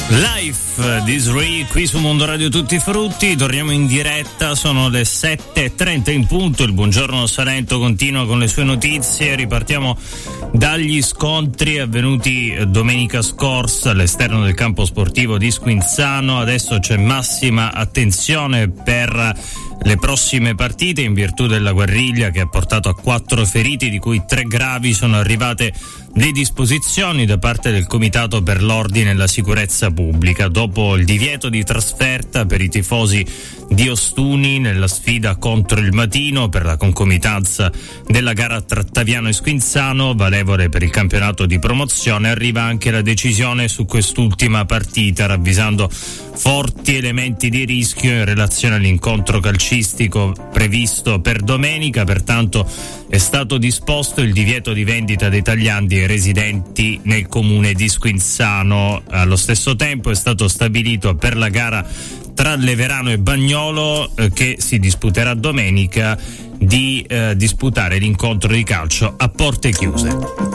Life Disray qui su Mondo Radio Tutti Frutti. Torniamo in diretta, sono le 7:30 in punto. Il Buongiorno Salento continua con le sue notizie. Ripartiamo dagli scontri avvenuti domenica scorsa all'esterno del campo sportivo di Squinzano. Adesso c'è massima attenzione per le prossime partite in virtù della guerriglia che ha portato a 4 feriti, di cui 3 gravi. Sono arrivate le disposizioni da parte del Comitato per l'Ordine e la Sicurezza Pubblica dopo il divieto di trasferta per i tifosi di Ostuni nella sfida contro il Matino per la concomitanza della gara tra Taviano e Squinzano, valevole per il campionato di promozione. Arriva anche la decisione su quest'ultima partita, ravvisando forti elementi di rischio in relazione all'incontro calcistico previsto per domenica. Pertanto è stato disposto il divieto di vendita dei tagliandi ai residenti nel comune di Squinzano. Allo stesso tempo è stato stabilito per la gara tra Leverano e Bagnolo, che si disputerà domenica, di disputare l'incontro di calcio a porte chiuse.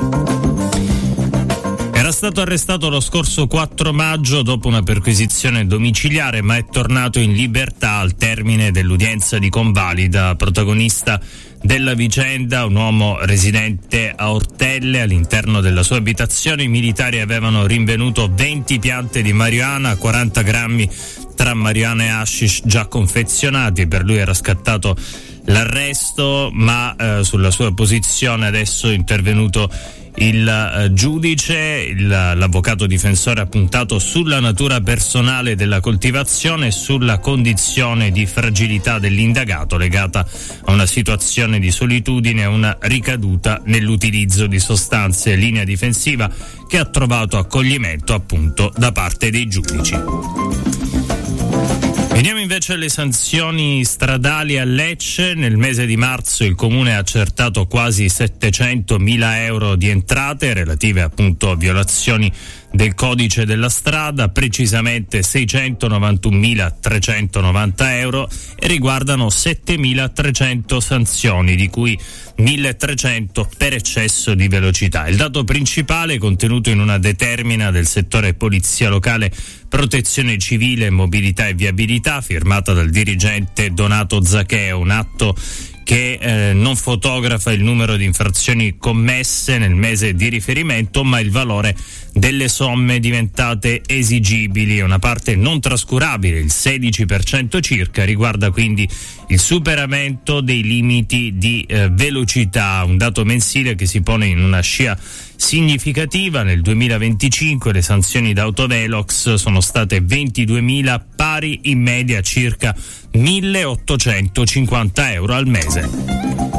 Era stato arrestato lo scorso 4 maggio dopo una perquisizione domiciliare, ma è tornato in libertà al termine dell'udienza di convalida. Protagonista della vicenda, un uomo residente a Ortelle. All'interno della sua abitazione i militari avevano rinvenuto 20 piante di marijuana, 40 grammi tra marijuana e hashish già confezionati. Per lui era scattato l'arresto, ma sulla sua posizione adesso è intervenuto il giudice. L'avvocato difensore ha puntato sulla natura personale della coltivazione e sulla condizione di fragilità dell'indagato legata a una situazione di solitudine e una ricaduta nell'utilizzo di sostanze, linea difensiva che ha trovato accoglimento appunto da parte dei giudici. Veniamo invece alle sanzioni stradali a Lecce. Nel mese di marzo il comune ha accertato quasi 700.000 euro di entrate relative appunto a violazioni del codice della strada, precisamente 691.390 euro, e riguardano 7.300 sanzioni, di cui 1.300 per eccesso di velocità. Il dato principale, contenuto in una determina del settore polizia locale, protezione civile, mobilità e viabilità, firmata dal dirigente Donato Zacheo, un atto che non fotografa il numero di infrazioni commesse nel mese di riferimento, ma il valore delle somme diventate esigibili. Una parte non trascurabile, il 16% circa, riguarda quindi il superamento dei limiti di velocità, un dato mensile che si pone in una scia significativa. Nel 2025 le sanzioni da autovelox sono state 22.000, pari in media a circa 1.850 euro al mese.